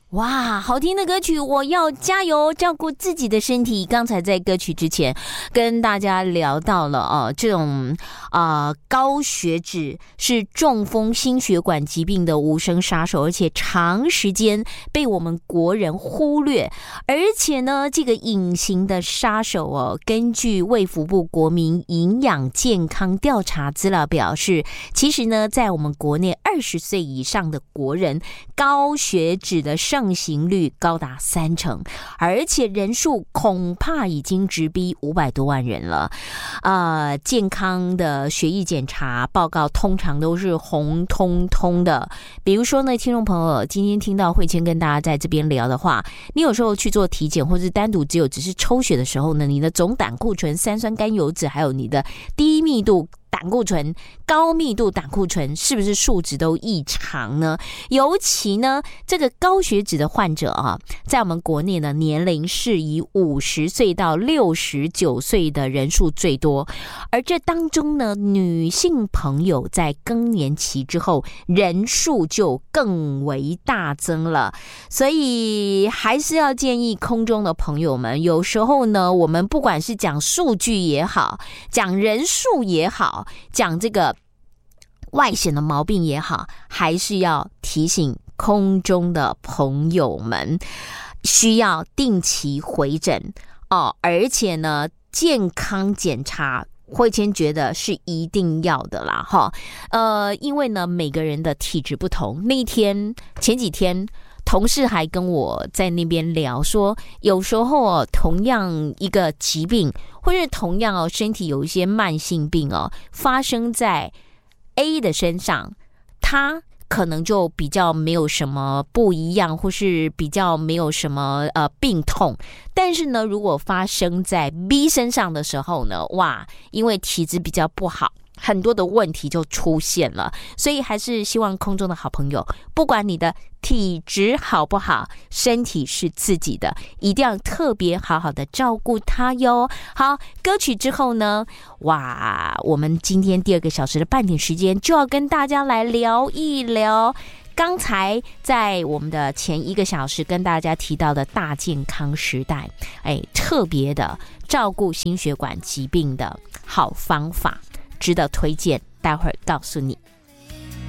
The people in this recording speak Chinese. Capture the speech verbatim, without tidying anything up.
哇，好听的歌曲，我要加油，照顾自己的身体。刚才在歌曲之前跟大家聊到了哦，这种啊、呃、高血脂是中风心血管疾病的无声杀手，而且长时间被我们国人忽略。而且呢，这个隐形的杀手哦，根据卫福部国民营养健康调查资料表示，其实呢，在我们国内二十岁以上的国人，高血脂的上盛行率高达三成，而且人数恐怕已经直逼五百多万人了。呃，健康的血液检查报告通常都是红彤彤的。比如说呢，听众朋友今天听到慧谦跟大家在这边聊的话，你有时候去做体检，或是单独只有只是抽血的时候呢，你的总胆固醇、三酸甘油酯，还有你的低密度胆固醇、高密度胆固醇是不是数值都异常呢？尤其呢，这个高血脂的患者啊，在我们国内呢，年龄是以五十岁到六十九岁的人数最多，而这当中呢，女性朋友在更年期之后，人数就更为大增了。所以还是要建议空中的朋友们，有时候呢，我们不管是讲数据也好，讲人数也好，讲这个外显的毛病也好，还是要提醒空中的朋友们，需要定期回诊哦，而且呢，健康检查慧谦觉得是一定要的啦，哈，呃，因为呢，每个人的体质不同。那一天前几天，同事还跟我在那边聊说，有时候哦，同样一个疾病，或是同样哦，身体有一些慢性病哦，发生在 A 的身上，他可能就比较没有什么不一样，或是比较没有什么呃病痛。但是呢，如果发生在 B 身上的时候呢，哇，因为体质比较不好，很多的问题就出现了。所以还是希望空中的好朋友，不管你的体质好不好，身体是自己的，一定要特别好好的照顾它哟。好，歌曲之后呢，哇，我们今天第二个小时的半点时间就要跟大家来聊一聊刚才在我们的前一个小时跟大家提到的大健康时代，哎，特别的照顾心血管疾病的好方法，值得推荐，待会儿告诉你。